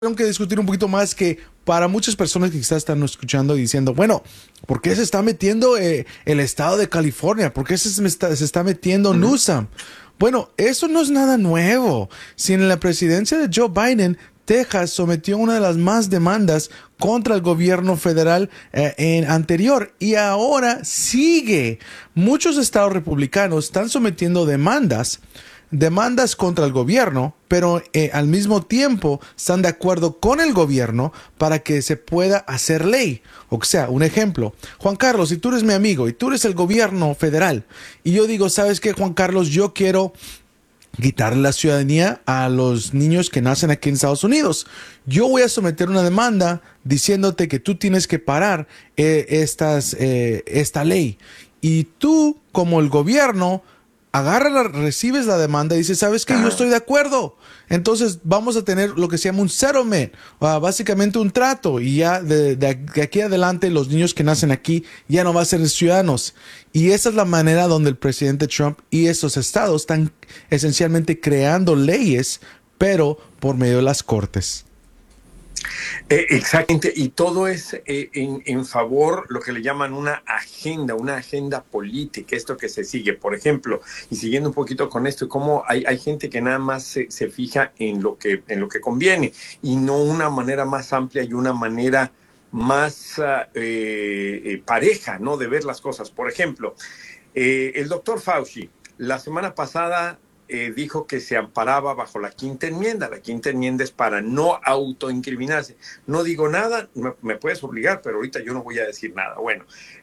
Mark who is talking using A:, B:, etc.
A: Tengo que discutir un poquito más que para muchas personas que quizás están escuchando y diciendo, bueno, ¿por qué se está metiendo el estado de California? ¿Por qué se está metiendo
B: Ujú.
A: Newsom? Bueno, eso no es nada nuevo. Si en la presidencia de Joe Biden, Texas sometió una de las más demandas contra el gobierno federal en anterior y ahora sigue. Muchos estados republicanos están sometiendo demandas contra el gobierno, pero al mismo tiempo están de acuerdo con el gobierno para que se pueda hacer ley. O sea, un ejemplo, Juan Carlos, si tú eres mi amigo y tú eres el gobierno federal y yo digo, ¿sabes qué, Juan Carlos? Yo quiero quitarle la ciudadanía a los niños que nacen aquí en Estados Unidos. Yo voy a someter una demanda diciéndote que tú tienes que parar esta ley. Y tú, como el gobierno, recibes la demanda y dices, ¿sabes qué? Yo
B: Ah,
A: estoy de acuerdo. Entonces vamos a tener lo que se llama un settlement, básicamente un trato. Y ya de aquí adelante los niños que nacen aquí ya no van a ser ciudadanos. Y esa es la manera donde el presidente Trump y esos estados están esencialmente creando leyes, pero por medio de las cortes.
B: exactamente, y todo es en favor, lo que le llaman una agenda política, esto que se sigue. Por ejemplo, y siguiendo un poquito con esto, cómo hay gente que nada más se fija en lo que conviene y no una manera más amplia y una manera más pareja, ¿no? De ver las cosas. Por ejemplo, el doctor Fauci, la semana pasada dijo que se amparaba bajo la quinta enmienda. La quinta enmienda es para no autoincriminarse. No digo nada, me puedes obligar, pero ahorita yo no voy a decir nada. Bueno,